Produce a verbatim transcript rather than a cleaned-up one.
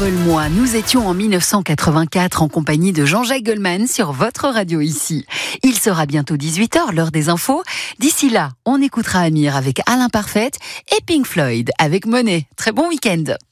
Envole-moi, nous étions en mille neuf cent quatre-vingt-quatre en compagnie de Jean-Jacques Goldman sur votre radio ici. Il sera bientôt dix-huit heures, l'heure des infos. D'ici là, on écoutera Amir avec Alain Parfait et Pink Floyd avec Monet. Très bon week-end.